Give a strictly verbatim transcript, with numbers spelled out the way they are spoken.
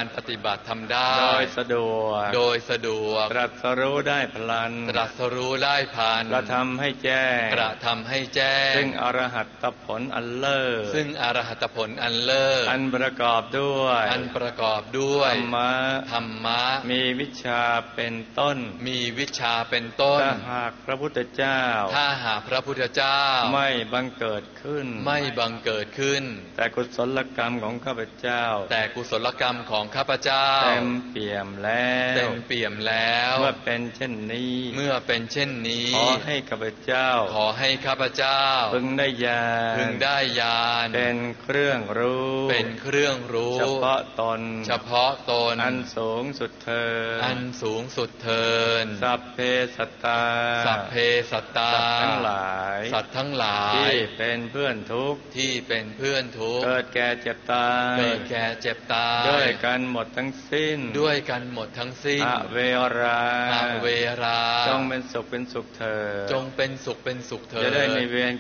การปฏิบัติทำได้โดยสะดวกโดยสะดวกตรัสรู้ได้พลันตรัสรู้ได้พลันกระทำให้แจ้งกระทำให้แจ้งซึ่งอรหัตผลอันเลิศซึ่งอรหัตผลอันเลิศอันประกอบด้วยอันประกอบด้วยธรรมะธรรมะมีวิชาเป็นต้นมีวิชาเป็นต้นถ้าหากพระพุทธเจ้าถ้าหากพระพุทธเจ้าไม่บังเกิดขึ้นไม่บังเกิดขึ้นแต่กุศลกรรมของข้าพเจ้าแต่กุศลกรรมของข้าพเจ้าเต็มเปี่ยมแล้วเต็มเปี่ยมแล้วเมื่อเป็นเช่นนี้เมื่อเป็นเช่นนี้ขอให้ข้าพเจ้าขอให้ข้าพเจ้าพึงได้ญาณพึงได้ญาณเป็นเครื่องรู้เป็นเครื่องรู้เฉพาะตนเฉพาะตนอันสูงสุดเถิดอันสูงสุดเถิดสัพเพสัตตาสัพเพสัตตาสัตว์ทั้งหลายสัตว์ทั้งหลายที่เป็นเพื่อนทุกข์ที่เป็นเพื่อนทุกข์เกิดแก่เจ็บตายเกิดแก่เจ็บตายด้วยกันหมดทั้งสิ้นด้วยกันหมดทั้งสิ้นอเวราอเวราจงเป็นสุขเป็นสุขเถิดจงเป็นสุขเป็นสุขเถิดจะได้ไม่เวียน